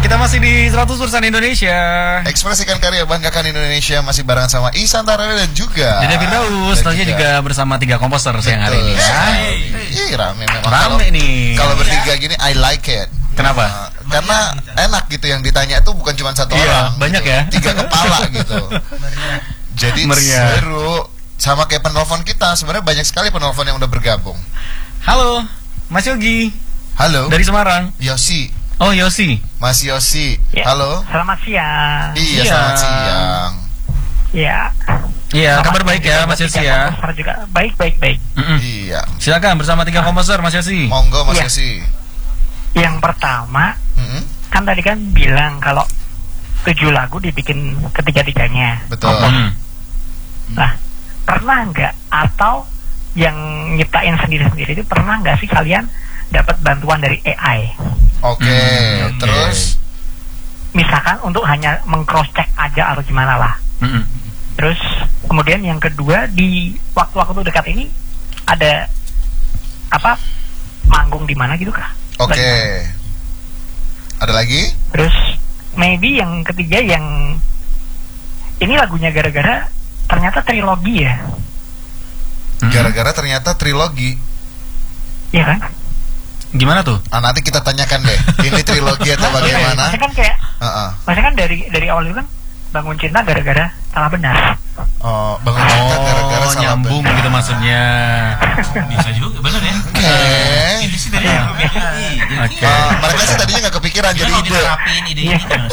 kita masih di 100% Indonesia. Ekspresikan karya, banggakan Indonesia. Masih barengan sama Ihsan Tarare dan juga Dede Firdaus. Tentunya juga bersama 3 komposer siang hari ini ya. Ih, rame memang. Rame nih. Kalau bertiga gini, I like it. Kenapa? Karena enak gitu, yang ditanya itu bukan cuma satu orang. Banyak gitu. ya. 3 kepala gitu. Jadi seru. Sama kayak penelpon kita, sebenarnya banyak sekali penelpon yang udah bergabung. Halo, Mas Yogi. Halo. Dari Semarang. Yosi. Oh, Yosi. Mas Yosi. Ya. Halo. Selamat siang. Iya, selamat siang. Iya. Iya, kabar baik ya Mas Yosi ya. Juga baik. Iya. Silakan bersama 3 komposer Mas Yosi. Monggo Mas Iya. Yosi. Yang pertama, kan tadi kan bilang kalau 7 lagu dibikin ketiga-tiganya. Betul. Nah, pernah nggak atau yang nyiptain sendiri-sendiri itu pernah nggak sih kalian dapat bantuan dari AI? Oke. Terus Misalkan untuk hanya meng-cross check aja atau gimana lah. Terus kemudian yang kedua, di waktu-waktu dekat ini ada apa manggung di mana gitu kah? Oke. Ada lagi? Terus maybe yang ketiga, yang ini lagunya gara-gara ternyata trilogi ya. Gara-gara ternyata trilogi. Iya kan? Gimana tuh? Nanti kita tanyakan deh. Ini trilogi atau bagaimana? Maksudnya kan kayak maksudnya kan dari awal itu kan bangun cinta gara-gara salah benar. Oh, bangun cinta gara-gara salah nyambung benar. gitu maksudnya. Bisa juga, benar ya? Oke. Ini sih dari Mereka sih tadinya nggak kepikiran jadi kalau ide. kita rapiin ide ini terus.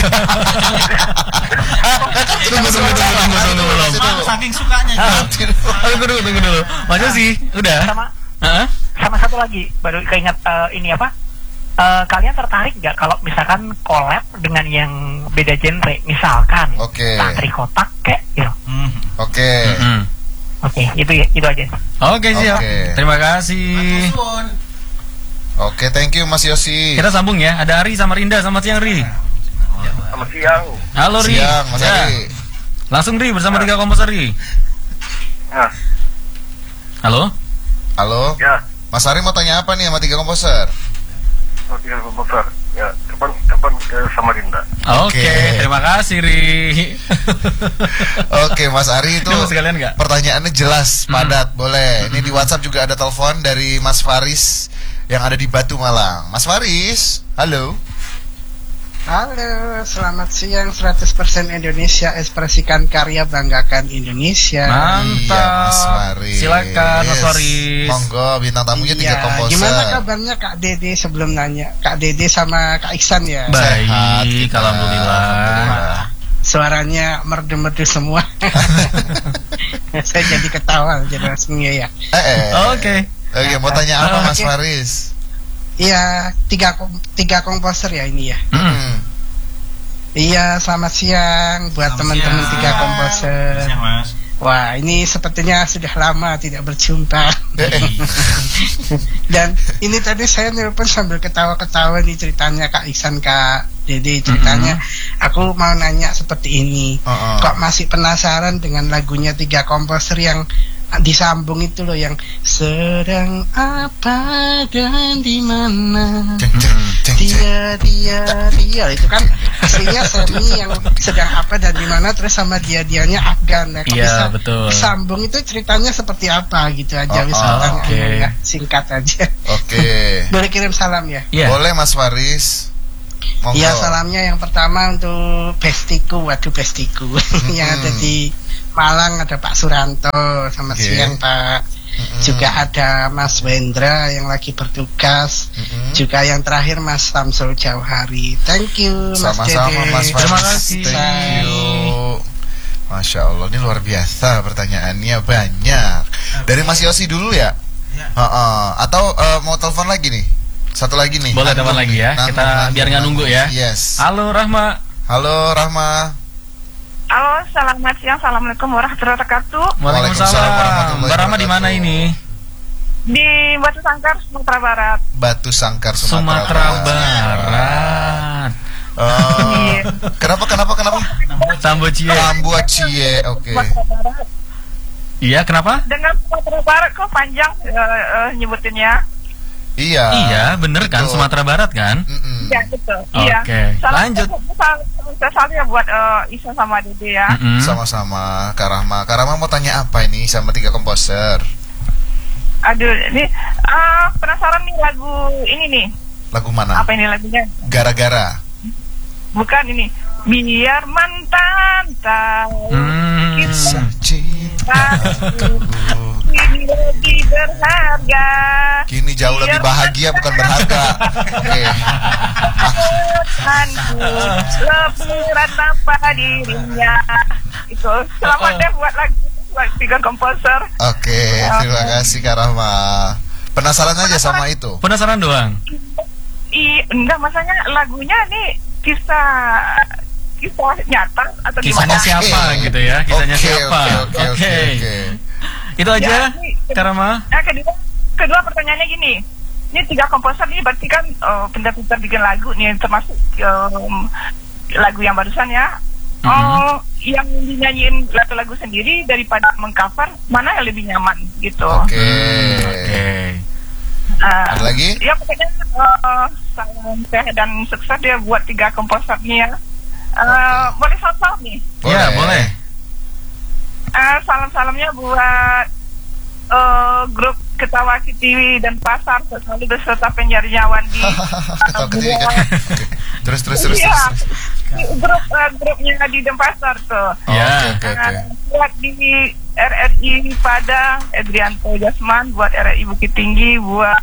Tunggu. Saking sukanya. Tunggu dulu. Mas Yosi, udah? Sama satu lagi baru keinget ini apa? Kalian tertarik nggak kalau misalkan collab dengan yang beda genre, misalkan Tantri Kotak kayak gitu? Oke, itu aja. Oke, siap. Terima kasih. Oke, thank you Mas Yosi. Kita sambung ya. Ada Ari sama Rinda. Selamat siang, Ri. Selamat siang. Halo, Ri. Siang, Mas Ari. Langsung Ri bersama 3 komposer, Ri. Halo. Halo. Ya. Mas Ari mau tanya apa nih sama 3 komposer? Oh, 3 komposer. Ya, kapan ke Samarinda. Oke, terima kasih, Ri. Oke, Mas Ari itu sekalian nggak? Pertanyaannya jelas, padat, boleh. Ini di WhatsApp juga ada telepon dari Mas Faris yang ada di Batu Malang. Mas Faris, halo. Halo, selamat siang. 100% Indonesia, ekspresikan karya, banggakan Indonesia. Mantap. Iya, Mas Faris. Silakan Mas Faris. Monggo, bintang tamunya 3 komposer. Gimana kabarnya Kak Dede sebelum nanya? Kak Dede sama Kak Iksan ya? Baik, alhamdulillah. Suaranya merdu-merdu semua. Saya jadi ketawa jadi langsungnya ya. Oke, mau tanya apa Mas Faris? Iya, 3 komposer ya ini ya. Iya, selamat siang buat teman-teman 3 komposer. Siang, Mas. Wah, ini sepertinya sudah lama tidak berjumpa. Dan ini tadi saya nelpon sambil ketawa-ketawa nih ceritanya Kak Iksan, Kak Dede ceritanya. Aku mau nanya seperti ini. Kok masih penasaran dengan lagunya 3 komposer yang disambung itu loh, yang sedang apa dan di mana dia itu kan aslinya Semi yang sedang apa dan di mana, terus sama dianya Afgan. Iya, betul. Sambung itu ceritanya seperti apa gitu aja. Misalkan ya, singkat aja. Boleh kirim salam ya? Boleh Mas Faris. Iya, salamnya yang pertama untuk bestiku, bestiku yang ada di Malang, ada Pak Suranto, selamat siang Pak. Juga ada Mas Wendra yang lagi bertugas. Juga yang terakhir Mas Samsul Jauhari. Thank you Mas Dede. Sama-sama Mas Faris. Terima kasih. Thank you. Masya Allah, ini luar biasa pertanyaannya banyak. Dari Mas Yosi dulu ya? Atau mau telepon lagi nih? Satu lagi nih. Boleh telepon lagi ya. Kita biar nggak nunggu ya. Yes. Halo Rahma. Halo Rahma. Halo, selamat siang. Assalamualaikum warahmatullahi wabarakatuh. Waalaikumsalam. Mbak Rahma di mana ini? Di Batu Sangkar, Sumatera Barat. Batu Sangkar, Sumatera Barat. Kenapa? Sambocie. Oke. Iya, kenapa? Dengan Sumatera Barat kok panjang nyebutinnya. Iya. Iya, bener kan, betul. Sumatera Barat kan? Iya, betul. Oke, lanjut. Salam ya buat Isa sama Dede ya. Sama-sama, Kak Rahma. Kak Rahma mau tanya apa ini sama 3 komposer? Aduh, ini penasaran nih lagu ini nih. Lagu mana? Apa ini lagunya? Gara-gara. Bukan ini. Biar mantan tahu kisah cinta kini lebih berharga. Kini jauh lebih bahagia, bukan berharga. Oke. Aku lepuran tanpa dirinya. Itu selamat deh buat lagu 3 komposer. Oke, terima kasih Kak Rahma. Penasaran aja sama itu? Penasaran doang? Enggak, maksudnya lagunya nih kisah nyata atau kisahnya gimana? siapa gitu ya? Kisahnya siapa? Oke. Itu aja, Kak Rahma. Kedua pertanyaannya gini. Ini 3 komposer nih berarti kan pintar-pintar bikin lagu nih, termasuk lagu yang barusan ya. Yang dinyanyiin lagu sendiri daripada mengcover, mana yang lebih nyaman gitu. Oke. Ada lagi? Ya pokoknya salam sehat dan sukses ya buat 3 komposernya. Boleh salam nih? Ya, boleh. Salam-salamnya buat grup Ketawa Kitiwi dan Pasar selalu beserta penjarinya Wandi. Terus. Iya, grupnya di Denpasar tuh. Oke. Buat di RRI Padang, Edrianto Jasman, buat RRI Bukit Tinggi, buat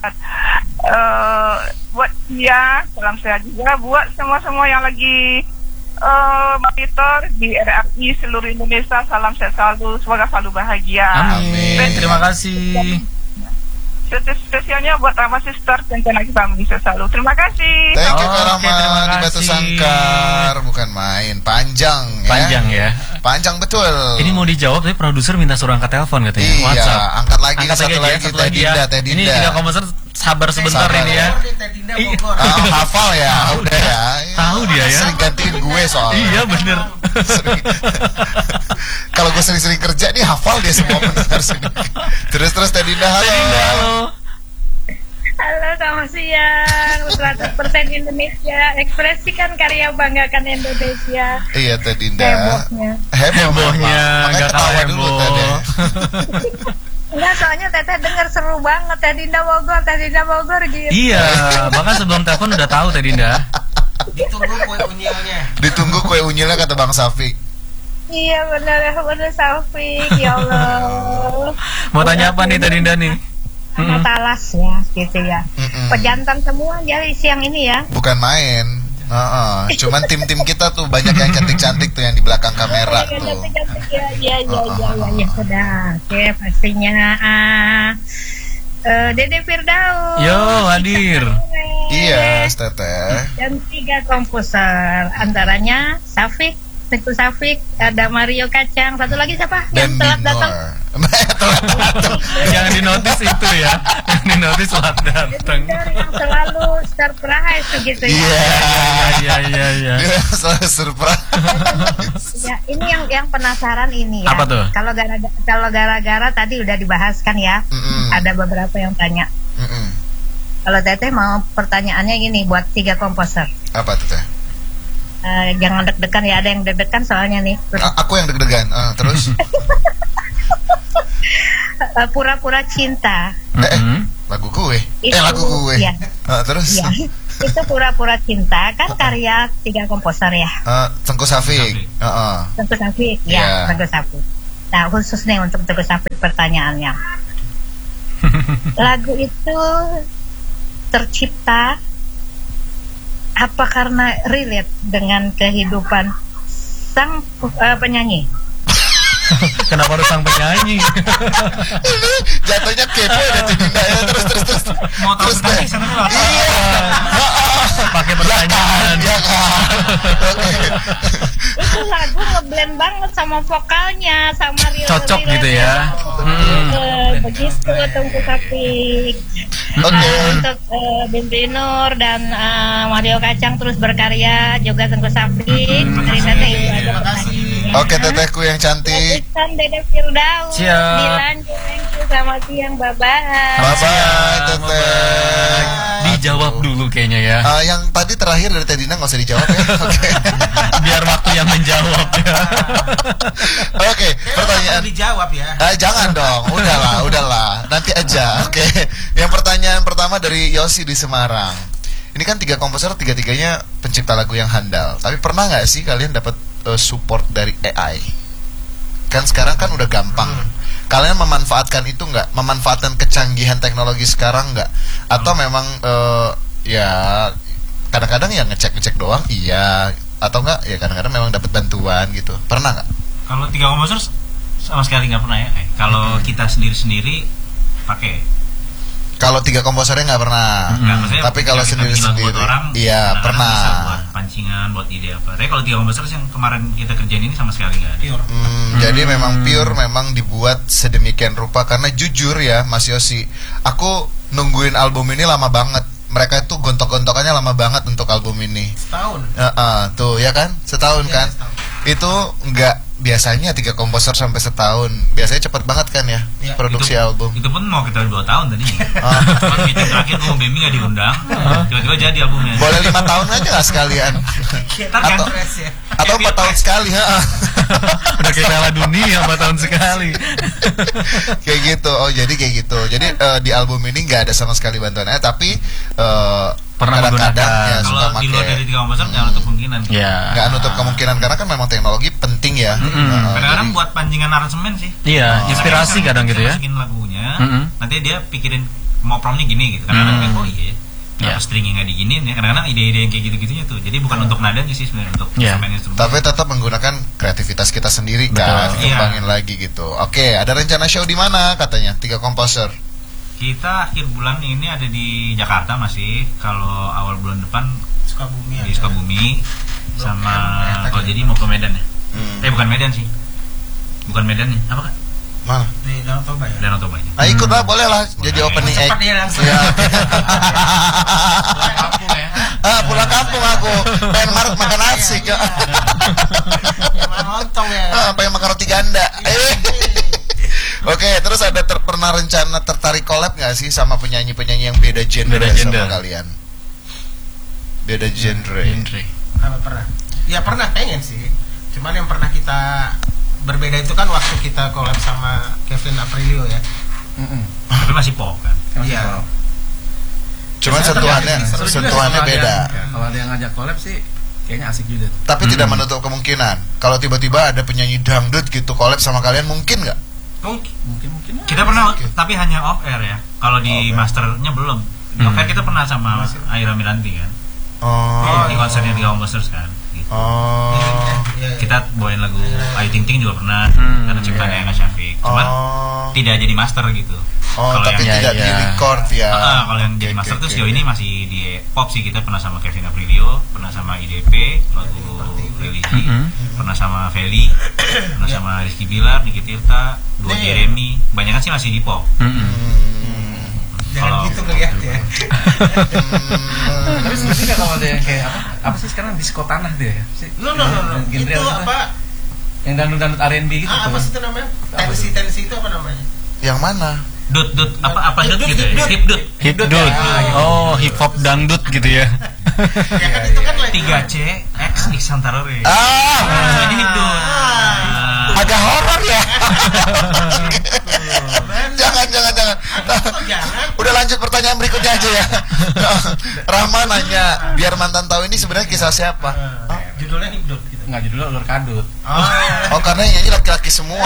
Tia, salam sehat juga buat semua yang lagi monitor di RRI seluruh Indonesia, salam sehat selalu, semoga selalu bahagia. Amin. Terima kasih. Spesialnya buat Rama Sister dan Channel Family selalu. Terima kasih. Thank you Kak Rama terima di Batu kasih. Sangkar. Bukan main, panjang ya. Panjang betul. Ini mau dijawab tapi produser minta suruh angkat telepon katanya. Iya, WhatsApp. angkat lagi Angkat satu lagi satu lagi ya. Teh Ini Dinda. 3 komposer sabar sebentar Sabar. ini ya. Hafal ya, udah ya. Tahu dia ya. Sering gantiin gue soalnya. Iya bener. Kalau gue sering-sering kerja nih hafal dia semua pendengar sini. Terus Teh Dinda, halo. Teh Dinda, halo. Halo, selamat siang. 100% Indonesia. Ekspresikan karya, banggakan Indonesia. Iya Teh Dinda. Hebohnya, Makanya nggak kalah ketawa dulu heboh. tadi. Enggak, soalnya Teteh denger seru banget. Teh Dinda Bogor gitu. Iya, bahkan sebelum telepon udah tahu Teh Dinda. Ditunggu kue unyilnya kata Bang Safik. Iya benar Safik. Ya Allah. Mau tanya apa nih Teh Dinda nih? Sama talas ya gitu ya. Pejantan semua jadi siang ini ya. Bukan main. Cuman tim-tim kita tuh banyak yang cantik-cantik tuh yang di belakang kamera tuh. Cantik-cantik ya sudah. Oke, pastinya Dede Firdaus. Yo, hadir. Iya, Teteh. Dan 3 komposer, antaranya Safik, Teguh Safik, ada Mario Kacang, satu lagi siapa? Yang telat datang. Yang dinotis itu ya. Yang dinotis telat datang. Yang selalu surprise gitu ya. Iya. Dia selalu surprise. Ya, ini yang penasaran ini ya. Apa tuh? Kalau gara-gara tadi udah dibahas kan ya. Ada beberapa yang tanya. Kalau Teteh mau pertanyaannya gini buat 3 komposer. Apa Teteh? Jangan deg-degan ya, ada yang deg-degan soalnya nih. Aku yang deg-degan. Terus? Pura-pura cinta. Lagu gue. Itu, lagu gue. Ya. Terus? Ya. Itu pura-pura cinta kan karya 3 komposer ya. Tengku Safik. Tengku Safik ya, Tengku Safik. Nah, khusus nih untuk Tengku Safik pertanyaannya. Lagu itu tercipta apa karena relate dengan kehidupan sang penyanyi? Kenapa harus sang penyanyi? Jatuhnya kepo ya Dinda ya. Terus. Terus deh. Iya. Pakai pertanyaan. Ya kan. Itu lagu ngeblend banget sama vokalnya, sama cocok gitu ya. Begitu Tengku Safik. Untuk Binti Nur dan Mario Kacang terus berkarya juga Tengku Safik. Dari Teteh itu aja pertanyaannya. Oke Tetehku yang cantik. Dede Firdaus. Siap. Dilanjut. selamat siang, bye-bye. Bye-bye, Teteh. Dijawab dulu kayaknya ya. Yang tadi terakhir dari Tedina nggak usah dijawab ya. Oke. Biar waktu yang menjawab ya. Oke, pertanyaan dijawab ya. Jangan dong, udahlah. Nanti aja. Oke. Yang pertanyaan pertama dari Yosi di Semarang. Ini kan 3 komposer, 3-tiganya pencipta lagu yang handal. Tapi pernah nggak sih kalian dapat support dari AI? Kan sekarang kan udah gampang. Kalian memanfaatkan itu nggak? Memanfaatkan kecanggihan teknologi sekarang nggak? Atau memang ya kadang-kadang ya ngecek doang, iya. Atau nggak? Ya kadang-kadang memang dapat bantuan gitu. Pernah nggak? Kalau 3 komposer sama sekali nggak pernah ya. Kalau kita sendiri pakai. Kalau 3 komposernya nggak pernah. Tapi kalau sendiri-sendiri, iya pernah. Buat pancingan, buat ide apa. Tapi kalau 3 komposer yang kemarin kita kerjain ini sama sekali nggak ada. Jadi memang pure, memang dibuat sedemikian rupa. Karena jujur ya Mas Yosi, aku nungguin album ini lama banget. Mereka itu gontok-gontokannya lama banget untuk album ini. Setahun. Tuh ya kan, setahun kan. Itu nggak biasanya 3 komposer sampai setahun. Biasanya cepet banget kan ya, produksi album. Itu pun mau kita 2 tahun tadinya. Cuma meeting terakhir Bemi nggak diundang, tiba-tiba jadi albumnya. Boleh 5 tahun aja nggak sekalian? Atau 4 tahun sekali. Udah kayak Piala Dunia 4 tahun sekali. Kayak gitu. Oh jadi kayak gitu. Jadi di album ini nggak ada sama sekali bantuannya, tapi pernah kadang-kadang ya kalau di luar dari 3 komposer nggak nutup kemungkinan. Nggak nutup kemungkinan karena kan memang teknologi penting ya. Kadang-kadang buat pancingan aransemen sih. Iya, inspirasi kadang gitu ya. Masukin lagunya, nanti dia pikirin mau promnya gini gitu. Kadang-kadang oh iya. Kenapa stringnya nggak diginiin ya? Kadang-kadang ide-ide yang kayak gitu-gitunya tuh. Jadi bukan untuk nadanya sih sebenarnya, untuk instrumen-instrumen. Tapi tetap menggunakan kreativitas kita sendiri kan, dikembangin lagi gitu. Oke, ada rencana show di mana katanya? 3 komposer. Kita akhir bulan ini ada di Jakarta masih. Kalau awal bulan depan Sukabumi. Di Sukabumi sama kalau jadi mau ke Medan ya. Bukan Medan sih. Bukan Medan ya. Apa kan? Mana? Di Danau Toba ya. Danau Toba. Ikutlah boleh lah jadi opening act. Pulang kampung aku. Pengen makan nasi. Pengen makan roti ganda. Oke, terus ada pernah rencana tertarik collab nggak sih sama penyanyi-penyanyi yang beda genre sama kalian? Beda genre. Pernah. Ya pernah, pengen sih. Cuman yang pernah kita berbeda itu kan waktu kita collab sama Kevin Aprilio ya. Tapi masih pop kan? Iya. Cuman sentuhannya beda. Kalau ada yang ngajak collab sih kayaknya asik juga. Tapi tidak menutup kemungkinan. Kalau tiba-tiba ada penyanyi dangdut gitu collab sama kalian, mungkin nggak? Mungkin. Kita pernah, tapi hanya off air ya. Kalau di masternya belum. Di off air kita pernah sama Aira Miranti kan. Di konsernya 3 komposer kan. Gitu. Kita bawain lagu Ayu Ting Ting juga pernah, karena ciptaannya Eka Syafiq. Cuman tidak jadi master gitu. Tapi tidak di record ya. Kalau yang jadi master tuh sejauh ini masih di pop sih. Kita pernah sama Kevin Aprilio, pernah sama IDP lagu Religi, pernah sama Feli, pernah sama Rizky Bilar, Niki Tirta, Duo Jeremy. Banyak kan sih masih di pop. Jangan gitu ngeliat ya. Tapi sebenarnya kalau ada yang kayak apa sih sekarang disko tanah dia ya? No. Itu apa? Yang dangdut R&B gitu. Apa sih itu namanya? Tensi itu apa namanya? Yang mana? Dut apa dut gitu ya? Hip dut. Oh, hip hop dangdut gitu ya. Ya kan itu kan 3C X Iksan Tarore. Ini hip dut. Agak horor ya. Jangan. Udah lanjut pertanyaan berikutnya aja ya. Rahma nanya, biar mantan tahu ini sebenarnya kisah siapa? Judulnya Hipdut gitu. Enggak, judulnya Ulur Kadut. Karena yang nyanyi laki-laki semua.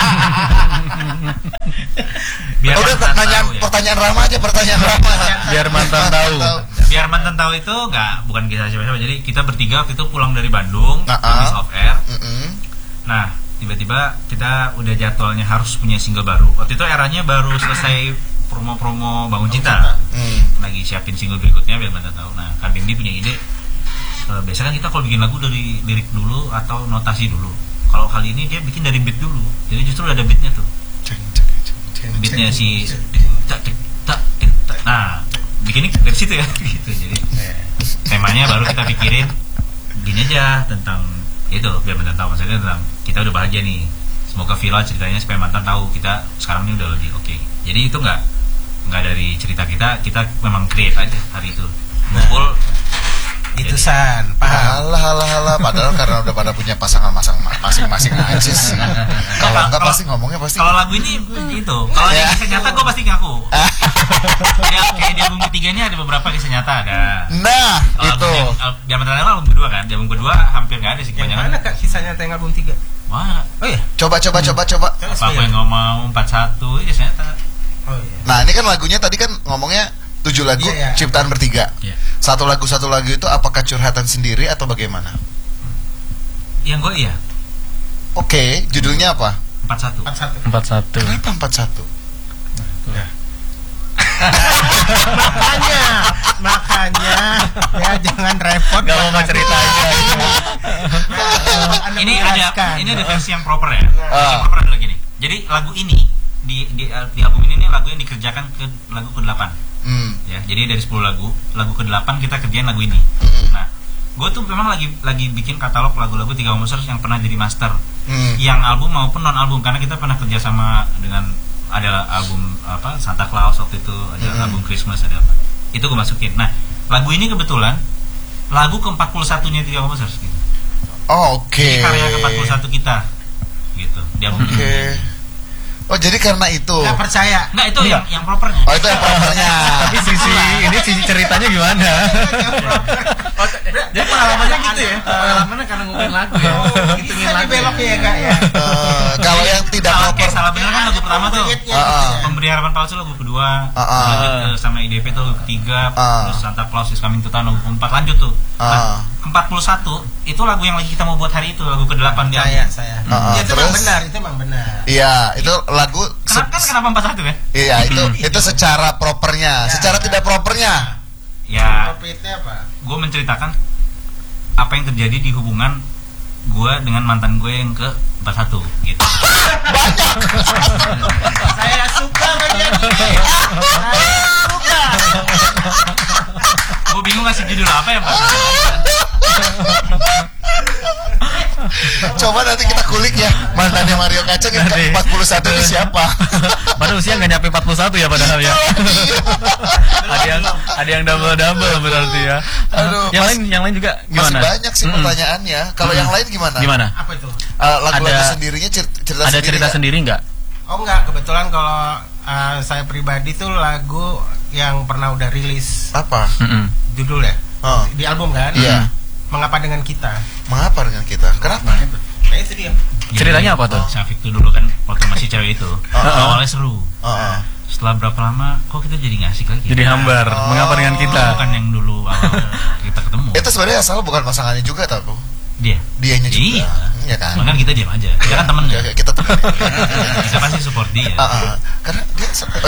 Udah pertanyaan Rahma aja, Biar mantan tahu. Biar mantan tahu itu bukan kisah siapa-siapa. Jadi kita bertiga waktu itu pulang dari Bandung, habis off air. Nah, tiba-tiba kita udah jadwalnya harus punya single baru. Waktu itu eranya baru selesai promo-promo Bangun Cinta. Lagi siapin single berikutnya biar mantan tahu. Nah, Kak Dendi punya ide. Biasanya kan kita kalau bikin lagu dari lirik dulu atau notasi dulu. Kalau kali ini dia bikin dari beat dulu. Jadi justru ada beatnya tuh. Beatnya si nah, bikinnya dari situ ya gitu. Jadi temanya baru kita pikirin gini aja tentang itu, biar mantan tahu, maksudnya tentang kita udah bahagia nih semoga viral ceritanya supaya mantan tahu kita sekarang ini udah lebih oke. Jadi itu nggak dari cerita kita memang create aja hari itu ngumpul. Itu San, paham. Halah, padahal karena udah pada punya pasangan masing-masing aja sih. Kalau enggak pasti ngomongnya pasti. Kalau lagu ini itu, kalau yang kisah nyata gue pasti ngaku. Kayak di album ketiganya ada beberapa kisah nyata ada. Nah, itu. Zaman terakhir album kedua kan, di album kedua hampir nggak ada sih kebanyakan. Yang mana kak kisah nyata yang album 3? Wah, oh iya. Coba. Apa aku yang ngomong 41 itu kisah nyata. Oh iya. Nah, ini kan lagunya tadi kan ngomongnya 7 lagu ciptaan bertiga. Satu lagu itu apakah curhatan sendiri atau bagaimana? Yang gue iya. Oke, judulnya apa? 41. Kenapa 41? Makanya ya jangan repot. Gak mau cerita aja. Ini ada versi yang proper ya. Yang proper adalah gini. Jadi lagu ini di album ini lagu yang dikerjakan ke lagu ke-8. Ya, jadi dari 10 lagu ke-8 kita kerjain lagu ini. Nah, gue tuh memang lagi bikin katalog lagu-lagu 3 Composers yang pernah jadi master, yang album maupun non album, karena kita pernah kerja sama dengan ada album apa Santa Claus waktu itu, ada album Christmas, ada apa. Itu gue masukin. Nah, lagu ini kebetulan lagu ke-41-nya 3 Composers gitu. Oh, oke. Ini karya ke-41 kita gitu di album ini. Oh, jadi karena itu. Nggak percaya. Nggak, itu yang propernya. Oh, itu yang propernya. Tapi sisi ceritanya gimana? Jadi pengalamannya gitu ya. Pengalamannya karena ngomongin lagu ya. Hitungin lagu beloknya ya kak ya. Kalau yang tidak proper. Salah benar kan lagu pertama tuh. Pemberi Harapan Palsu lagu kedua. Sama IDP tuh lagu ketiga. Terus Santa Claus is Coming to Town lagu keempat, lanjut tuh. Ke-41 itu lagu yang lagi kita mau buat hari itu, lagu ke-8 dia. Saya. Itu memang benar. Iya, itu lagu kenapa 41 ya? Iya, itu secara propernya, secara tidak propernya. Ya. Propernya apa? Gue menceritakan apa yang terjadi di hubungan gue dengan mantan gue yang ke-41 gitu. Banyak. Saya suka bagian ini. Saya suka. Gue bingung ngasih judul apa ya, Pak. Coba nanti kita kulik ya mantannya Mario Kacang yang ke-41 itu siapa? Padahal usia nggak nyampe 41 ya padahal ya. Ada yang double berarti ya. Aduh, yang lain juga gimana? Masih banyak sih pertanyaannya. Kalau yang lain gimana? Apa itu? Lagu-lagu sendirinya ada cerita sendiri nggak? Oh enggak, kebetulan kalau saya pribadi tuh lagu yang pernah udah rilis. Apa? Judul ya? Di album kan? Iya. Mengapa dengan kita? Mengapa dengan kita? Kenapa? Nah itu dia. Ceritanya apa tuh? Syafiq tuh dulu kan waktu masih cewek itu awalnya seru. Setelah berapa lama kok kita jadi ngasih lagi? Jadi hambar. Mengapa dengan kita? Bukan yang dulu awal kita ketemu. Itu sebenarnya asal bukan pasangannya juga tau? Dianya juga. Iya kan? Makanya kita diam aja. Kita kan temen. Kita temen. Kita pasti support dia. Karena dia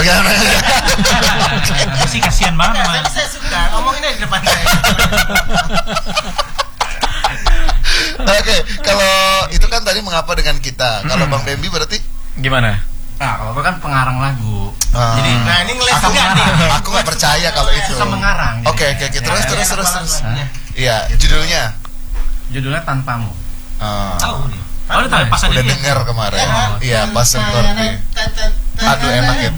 Aku sih kasihan banget. Tapi saya suka ngomonginnya di depan saya. Oke, kalau itu kan tadi mengapa dengan kita. Kalau Bang Bambi berarti gimana? Nah, kalau gue kan pengarang lagu. Jadi, nah ini ngeles juga nih. Aku nggak percaya kalau itu. Suka mengarang. Oke, terus. Iya, judulnya Tanpamu. Tahu nih. Pas udah denger kemarin. Iya, pas seperti. Aduh, enak itu.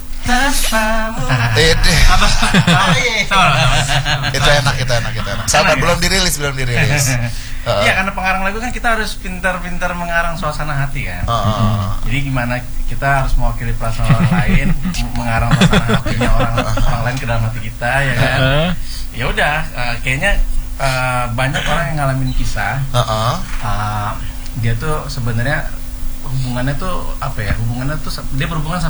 Itu enak. Sabar, belum dirilis. Iya, karena pengarang lagu kan kita harus pintar-pintar mengarang suasana hati kan. Jadi gimana kita harus mewakili perasaan orang lain, mengarang suasana hatinya orang lain ke dalam hati kita, ya kan. Ya udah, kayaknya banyak orang yang ngalamin kisah. Dia tuh sebenarnya hubungannya tuh apa ya? Hubungannya tuh dia berhubungan sama